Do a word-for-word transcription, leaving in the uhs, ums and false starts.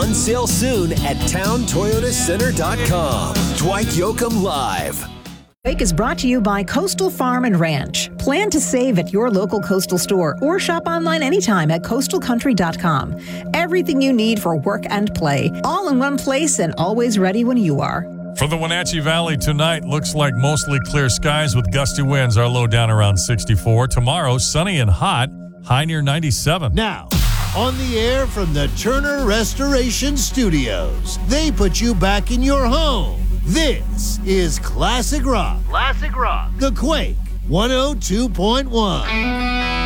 On sale soon at town toyota center dot com. Dwight Yoakam Live. Wake is brought to you by Coastal Farm and Ranch. Plan to save at your local Coastal store or shop online anytime at coastal country dot com. Everything you need for work and play, all in one place and always ready when you are. For the Wenatchee Valley tonight, looks like mostly clear skies with gusty winds. Our low down around sixty-four. Tomorrow, sunny and hot, high near ninety-seven. Now, on the air from the Turner Restoration Studios, they put you back in your home. This is Classic Rock. Classic Rock. The Quake one oh two point one.